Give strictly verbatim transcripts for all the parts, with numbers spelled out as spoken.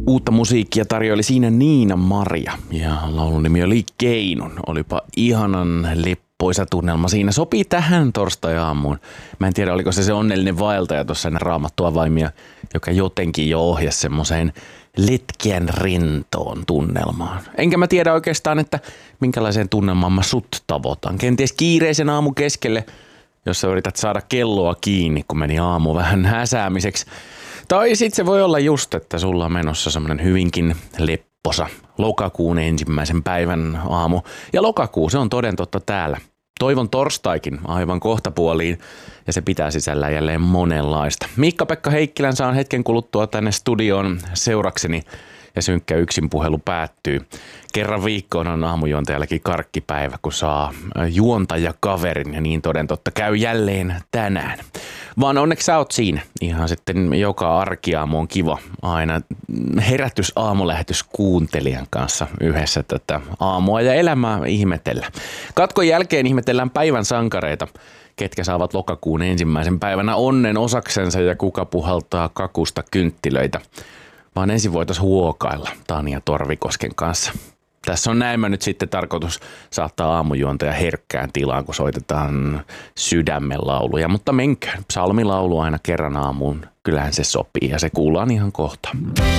Uutta musiikkia tarjoili siinä Niina Maria ja laulun nimi oli Keinun. Olipa ihanan leppoisa tunnelma siinä. Sopii tähän torstai-aamuun. Mä en tiedä, oliko se se onnellinen vaeltaja tuossa ennen Raamattua vaimia, joka jotenkin jo ohjasi semmoiseen letkeän rentoon tunnelmaan. Enkä mä tiedä oikeastaan, että minkälaiseen tunnelmaan mä sut tavoitan. Kenties kiireisen aamu keskelle, jos sä yrität saada kelloa kiinni, kun meni aamu vähän häsäämiseksi. Tai sit se voi olla just, että sulla on menossa semmoinen hyvinkin lepposa lokakuun ensimmäisen päivän aamu. Ja lokakuu, se on toden totta täällä. Toivon torstaikin aivan kohtapuoliin ja se pitää sisällä jälleen monenlaista. Miikka-Pekka Heikkilän saan hetken kuluttua tänne studioon seurakseni ja synkkä yksinpuhelu päättyy. Kerran viikkoon on aamujuontajallakin karkkipäivä, kun saa juontajakaverin ja niin toden totta käy jälleen tänään. Vaan onneksi sä oot siinä. Ihan sitten joka arkiaamu on kiva aina herätys aamulähetys kuuntelijan kanssa yhdessä tätä aamua ja elämää ihmetellä. Katkon jälkeen ihmetellään päivän sankareita, ketkä saavat lokakuun ensimmäisen päivänä onnen osaksensa ja kuka puhaltaa kakusta kynttilöitä. Vaan ensin voitaisiin huokailla Tania Torvikosken kanssa. Tässä on näin nyt sitten tarkoitus saattaa aamujuontaja herkkään tilaan, kun soitetaan sydämen lauluja. Mutta menkään, psalmilaulu aina kerran aamuun. Kyllähän se sopii ja se kuullaan ihan kohta.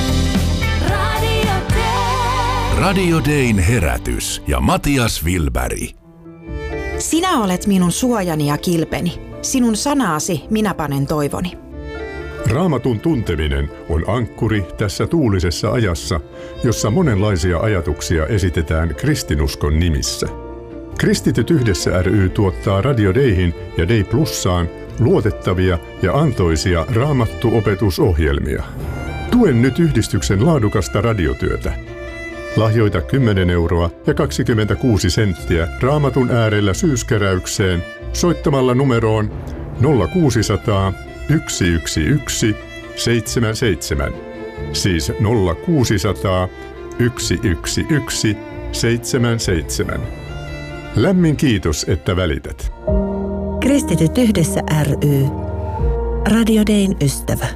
Radio Day. Radio Dayn herätys ja Matias Wilberg. Sinä olet minun suojani ja kilpeni. Sinun sanaasi minä panen toivoni. Raamatun tunteminen on ankkuri tässä tuulisessa ajassa, jossa monenlaisia ajatuksia esitetään kristinuskon nimissä. Kristityt yhdessä ry tuottaa Radio Dayhin ja Day Plussaan luotettavia ja antoisia raamattuopetusohjelmia. Tuen nyt yhdistyksen laadukasta radiotyötä. Lahjoita kymmenen euroa ja kaksikymmentäkuusi senttiä Raamatun äärellä syyskeräykseen soittamalla numeroon nolla kuusisataa yksi yksi yksi seitsemän seitsemän, siis nolla kuusisataa yksi yksi yksi seitsemän seitsemän. Lämmin kiitos, että välität. Kristityt yhdessä ry. Radio Dayn ystävä.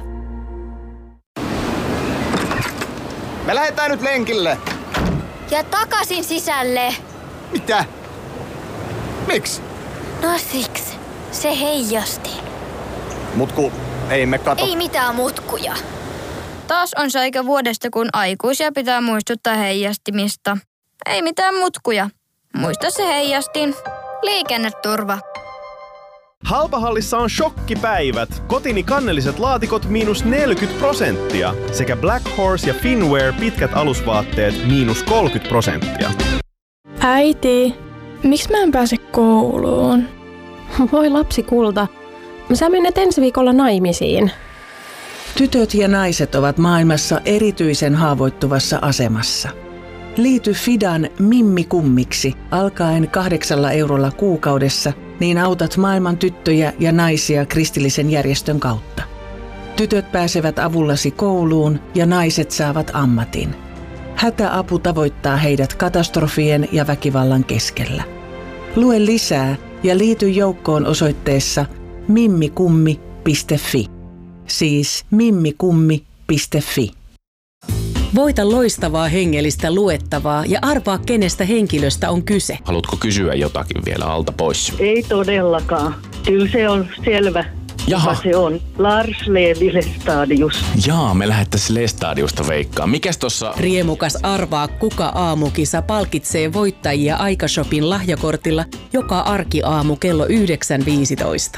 Me lähdetään nyt lenkille. Ja takaisin sisälle. Mitä? Miksi? No siksi. Se heijasti. Mutku, ei me kato. Ei mitään mutkuja. Taas on se aika vuodesta, kun aikuisia pitää muistuttaa heijastimista. Ei mitään mutkuja. Muista se heijastin. Liikenneturva. Halpahallissa on shokkipäivät. Kotini kannelliset laatikot miinus neljäkymmentä prosenttia. Sekä Black Horse ja Finwear pitkät alusvaatteet miinus kolmekymmentä prosenttia. Äiti, miksi mä en pääse kouluun? Voi lapsi kulta. Sä menet ensi viikolla naimisiin. Tytöt ja naiset ovat maailmassa erityisen haavoittuvassa asemassa. Liity Fidan Mimmi Kummiksi alkaen kahdeksalla eurolla kuukaudessa, niin autat maailman tyttöjä ja naisia kristillisen järjestön kautta. Tytöt pääsevät avullasi kouluun ja naiset saavat ammatin. Hätäapu tavoittaa heidät katastrofien ja väkivallan keskellä. Lue lisää ja liity joukkoon osoitteessa mimmikummi piste fi. Siis mimmikummi piste fi. Voita loistavaa hengellistä luettavaa ja arvaa, kenestä henkilöstä on kyse. Haluatko kysyä jotakin vielä alta pois? Ei todellakaan. Kyllä se on selvä. Jaha. Se on Lars Levi Lestadius. Jaa, me lähettäisiin Lestadiusta veikkaan. Mikäs tossa? Riemukas arvaa, kuka aamukisa palkitsee voittajia Aikashopin lahjakortilla joka arkiaamu kello yhdeksän viisitoista.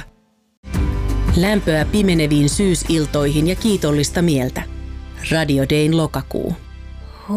Lämpöä pimeneviin syysiltoihin ja kiitollista mieltä. Radio Dayn lokakuu.